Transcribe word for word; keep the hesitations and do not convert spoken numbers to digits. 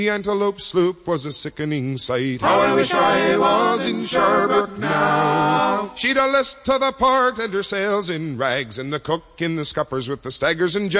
The Antelope sloop was a sickening sight. How I wish I was in Sherbrooke now. She'd a list to the port and her sails in rags, and the cook in the scuppers with the staggers and